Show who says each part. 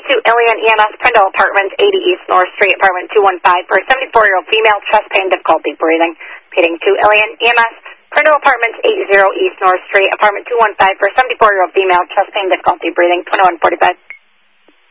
Speaker 1: to Ilion EMS, Prindle Apartments, 80 East North Street, apartment 215 for a 74-year-old female, chest pain, difficulty breathing. Repeating, to Ilion EMS, Prindle Apartments, 80 East North Street, apartment 215 for a 74-year-old female, chest pain, difficulty breathing, 2145.